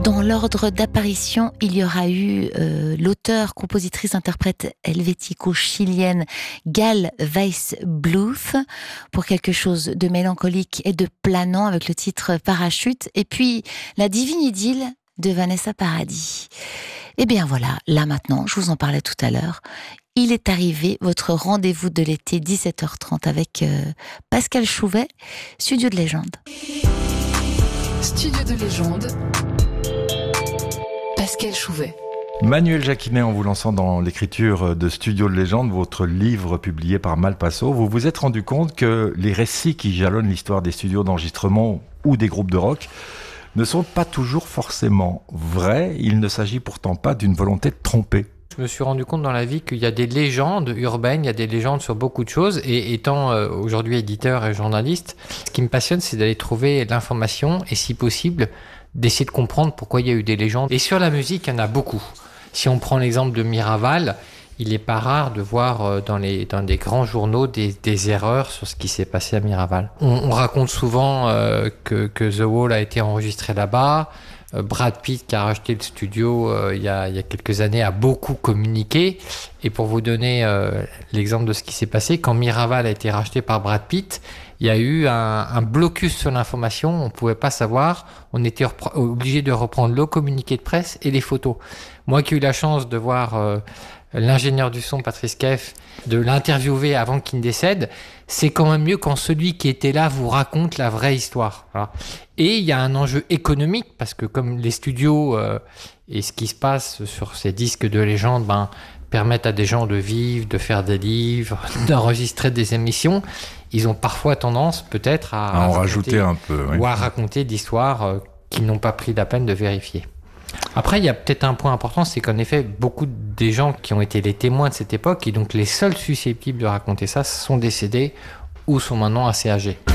Dans l'ordre d'apparition, il y aura eu l'auteur, compositrice, interprète helvético-chilienne Gal Weissbluth pour quelque chose de mélancolique et de planant avec le titre Parachute, et puis La divine idylle de Vanessa Paradis. Eh bien voilà, là maintenant, je vous en parlais tout à l'heure, il est arrivé votre rendez-vous de l'été 17h30 avec Pascal Chouvet, Studio de Légende. Studio de Légende, Pascal Chouvet. Manuel Jacquinet, en vous lançant dans l'écriture de Studio de Légende, votre livre publié par Malpaso, vous vous êtes rendu compte que les récits qui jalonnent l'histoire des studios d'enregistrement ou des groupes de rock ne sont pas toujours forcément vrais. Il ne s'agit pourtant pas d'une volonté de tromper. Je me suis rendu compte dans la vie qu'il y a des légendes urbaines, il y a des légendes sur beaucoup de choses. Et étant aujourd'hui éditeur et journaliste, ce qui me passionne, c'est d'aller trouver l'information et, si possible, d'essayer de comprendre pourquoi il y a eu des légendes. Et sur la musique, il y en a beaucoup. Si on prend l'exemple de Miraval, il n'est pas rare de voir dans des grands journaux des erreurs sur ce qui s'est passé à Miraval. On raconte souvent que The Wall a été enregistré là-bas. Brad Pitt, qui a racheté le studio il y a quelques années, a beaucoup communiqué. Et pour vous donner l'exemple de ce qui s'est passé, quand Miraval a été racheté par Brad Pitt, il y a eu un blocus sur l'information. On ne pouvait pas savoir. On était obligé de reprendre le communiqué de presse et les photos. Moi qui ai eu la chance de voir l'ingénieur du son, Patrice Keff, de l'interviewer avant qu'il ne décède, c'est quand même mieux quand celui qui était là vous raconte la vraie histoire. Voilà. Et il y a un enjeu économique, parce que comme les studios et ce qui se passe sur ces disques de légende permettent à des gens de vivre, de faire des livres, d'enregistrer des émissions, ils ont parfois tendance peut-être à en rajouter un peu, oui. Ou à raconter d'histoires qu'ils n'ont pas pris la peine de vérifier. Après, il y a peut-être un point important, c'est qu'en effet, beaucoup des gens qui ont été les témoins de cette époque, et donc les seuls susceptibles de raconter ça, sont décédés ou sont maintenant assez âgés.